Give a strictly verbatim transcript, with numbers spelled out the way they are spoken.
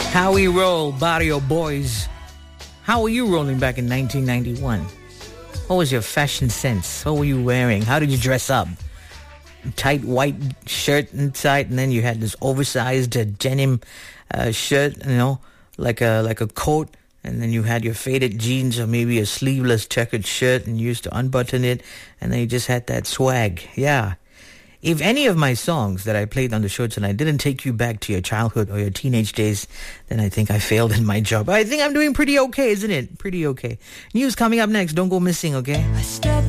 How we roll, Barrio Boys. How were you rolling back in nineteen ninety-one? What was your fashion sense? What were you wearing? How did you dress up? Tight white shirt inside, and then you had this oversized uh, denim uh, shirt, you know, like a like a coat, and then you had your faded jeans or maybe a sleeveless checkered shirt, and you used to unbutton it, and then you just had that swag. Yeah. If any of my songs that I played on the show tonight didn't take you back to your childhood or your teenage days, then I think I failed in my job. I think I'm doing pretty okay, isn't it? Pretty okay. News coming up next. Don't go missing, okay? I step